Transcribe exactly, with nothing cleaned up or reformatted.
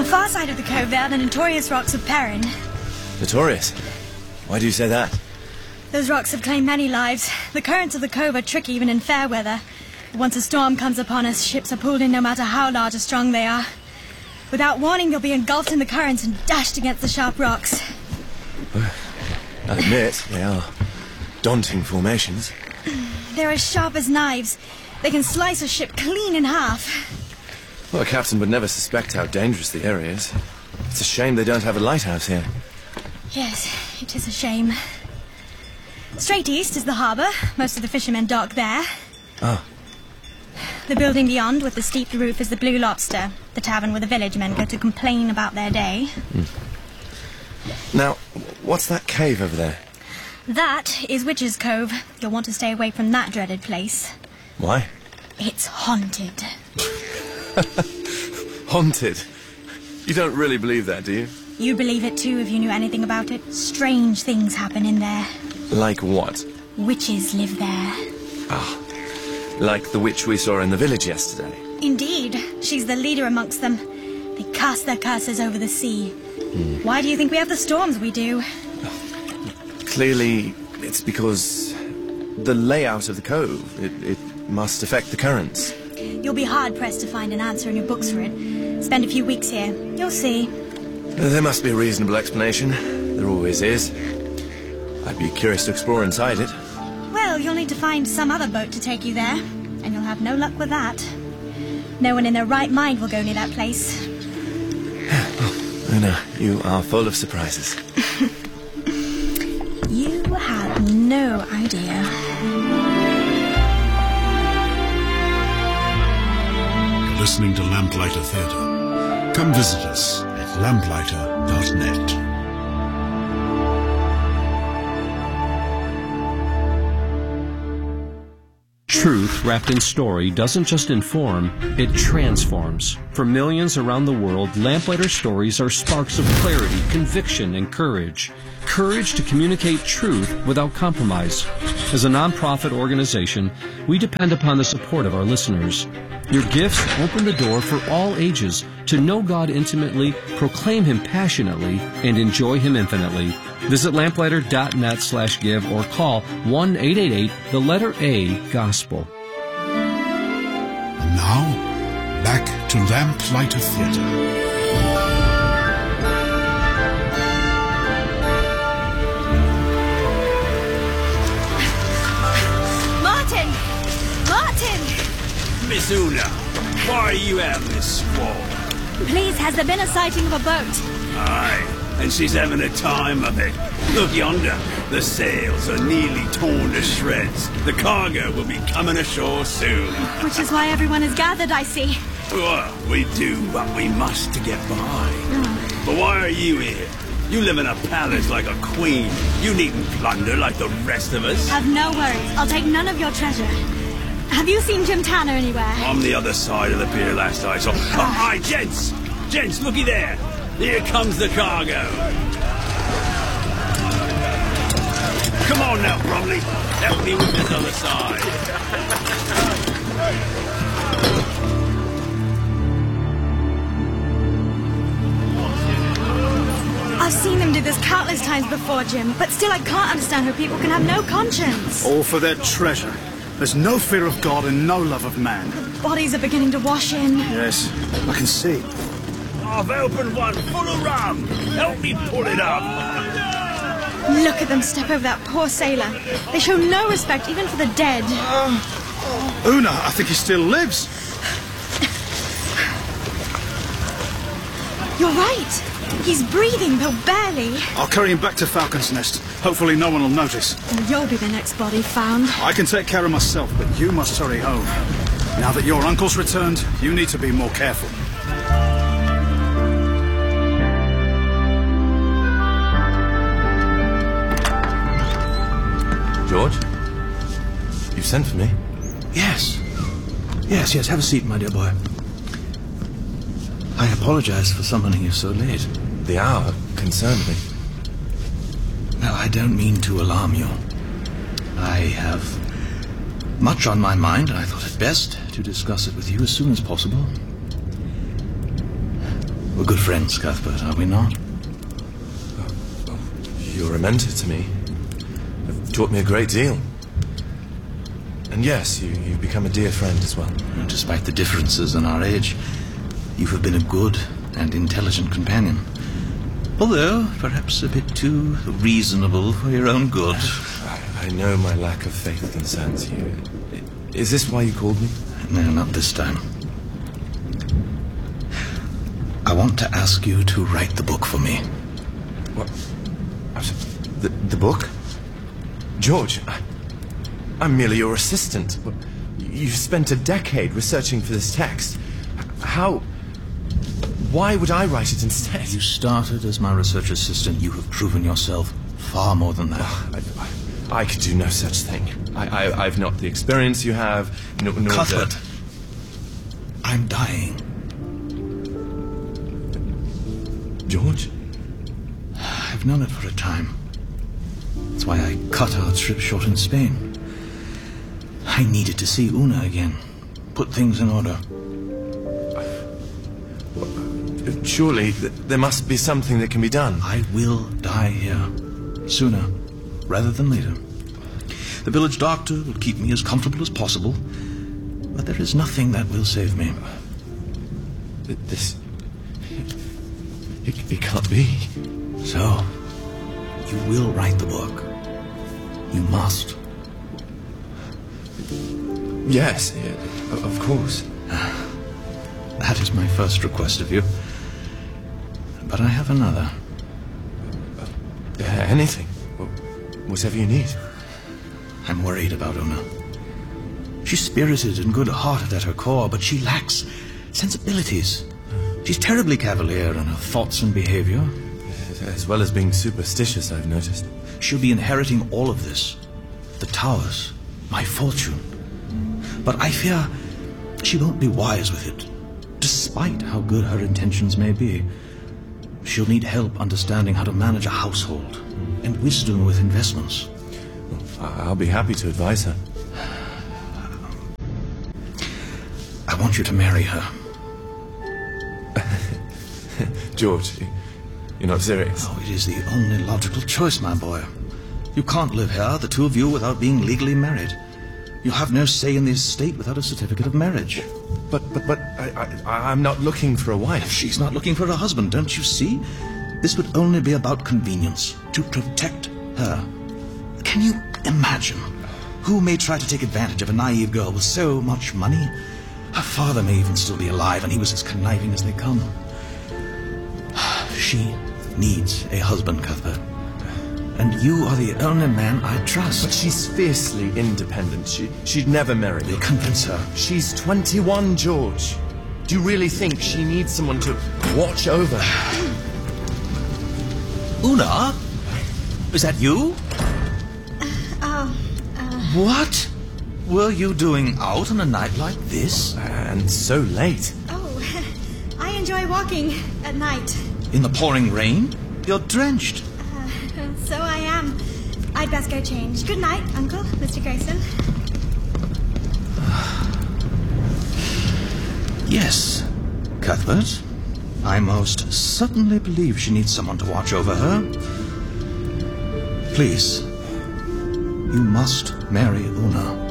the far side of the cove there are the notorious rocks of Perrin. Notorious? Why do you say that? Those rocks have claimed many lives. The currents of the cove are tricky even in fair weather. But once a storm comes upon us, ships are pulled in no matter how large or strong they are. Without warning, they'll be engulfed in the currents and dashed against the sharp rocks. I admit, they are daunting formations. They're as sharp as knives. They can slice a ship clean in half. Well, a captain would never suspect how dangerous the area is. It's a shame they don't have a lighthouse here. Yes, it is a shame. Straight east is the harbour. Most of the fishermen dock there. Oh. The building beyond with the steeped roof is the Blue Lobster, the tavern where the village men go to complain about their day. Mm. Now, what's that cave over there? That is Witch's Cove. You'll want to stay away from that dreaded place. Why? It's haunted. Haunted? You don't really believe that, do you? You'd believe it too if you knew anything about it. Strange things happen in there. Like what? Witches live there. Ah, like the witch we saw in the village yesterday. Indeed. She's the leader amongst them. They cast their curses over the sea. Mm. Why do you think we have the storms we do? Clearly, it's because the layout of the cove, it, it must affect the currents. You'll be hard-pressed to find an answer in your books for it. Spend a few weeks here. You'll see. There must be a reasonable explanation. There always is. I'd be curious to explore inside it. Well, you'll need to find some other boat to take you there, and you'll have no luck with that. No one in their right mind will go near that place. Oh, Una, you are full of surprises. You have no idea. You're listening to Lamplighter Theatre. Come visit us at lamplighter dot net. Truth wrapped in story doesn't just inform, it transforms. For millions around the world, Lamplighter stories are sparks of clarity, conviction, and courage. Courage to communicate truth without compromise. As a nonprofit organization, we depend upon the support of our listeners. Your gifts open the door for all ages to know God intimately, proclaim Him passionately, and enjoy Him infinitely. Visit lamplighter dot net slash give or call one eight eight eight, the letter A, Gospel. And now, back to Lamplighter Theatre. Miss Una, why are you having this squall? Please, has there been a sighting of a boat? Aye, and she's having a time of it. Look yonder, the sails are nearly torn to shreds. The cargo will be coming ashore soon. Which is why everyone is gathered, I see. Well, we do what we must to get by. Oh. But why are you here? You live in a palace like a queen. You needn't plunder like the rest of us. Have no worries. I'll take none of your treasure. Have you seen Jim Tanner anywhere? On the other side of the pier last I saw. Oh, hi, gents! Gents, looky there. Here comes the cargo. Come on now, Bromley. Help me with this other side. I've seen them do this countless times before, Jim, but still I can't understand how people can have no conscience. All for their treasure. There's no fear of God and no love of man. The bodies are beginning to wash in. Yes, I can see. I've opened one full of rum. Help me pull it up. Look at them step over that poor sailor. They show no respect even for the dead. Uh, Una, I think he still lives. You're right. He's breathing, though barely. I'll carry him back to Falcon's Nest. Hopefully no one will notice. Well, you'll be the next body found. I can take care of myself, but you must hurry home. Now that your uncle's returned, you need to be more careful. George? You've sent for me? Yes. Yes, yes, have a seat, my dear boy. I apologize for summoning you so late. The hour concerned me. Well, I don't mean to alarm you. I have much on my mind, and I thought it best to discuss it with you as soon as possible. We're good friends, Cuthbert, are we not? You're a mentor to me. You've taught me a great deal. And yes, you, you've become a dear friend as well. And despite the differences in our age, you have been a good and intelligent companion. Although, perhaps a bit too reasonable for your own good. I, I know my lack of faith concerns you. Is this why you called me? No, not this time. I want to ask you to write the book for me. What? The, the book? George, I, I'm merely your assistant. You've spent a decade researching for this text. How... Why would I write it instead? You started as my research assistant. You have proven yourself far more than that. I, I, I could do no such thing. I, I, I've not the experience you have, nor, nor Cuthbert, the... I'm dying. George? I've known it for a time. That's why I cut our trip short in Spain. I needed to see Una again. Put things in order. Surely th there must be something that can be done. I will die here. Sooner, rather than later. The village doctor will keep me as comfortable as possible. But there is nothing that will save me. This... It, it can't be. So, you will write the book. You must. Yes, yeah, of course. That is my first request of you. But I have another. Uh, anything. Whatever you need. I'm worried about Una. She's spirited and good-hearted at her core, but she lacks sensibilities. She's terribly cavalier in her thoughts and behavior. As well as being superstitious, I've noticed. She'll be inheriting all of this. The towers, my fortune. But I fear she won't be wise with it, despite how good her intentions may be. She'll need help understanding how to manage a household and wisdom with investments. I'll be happy to advise her. I want you to marry her. George, you're not serious? Oh, it is the only logical choice, my boy. You can't live here, the two of you, without being legally married. You have no say in the estate without a certificate of marriage. But, but, but, I, I, I'm not looking for a wife. She's not looking for a husband, don't you see? This would only be about convenience, to protect her. Can you imagine? Who may try to take advantage of a naive girl with so much money? Her father may even still be alive, and he was as conniving as they come. She needs a husband, Cuthbert. And you are the only man I trust. But she's fiercely independent. She, she'd never marry me. You'll convince her. She's twenty-one, George. Do you really think she needs someone to watch over her? Una? Is that you? Oh, uh... What were you doing out on a night like this? And so late. Oh, I enjoy walking at night. In the pouring rain? You're drenched. Uh, so I am. I'd best go change. Good night, Uncle, Mister Grayson. Yes, Cuthbert. I most certainly believe she needs someone to watch over her. Please, you must marry Una.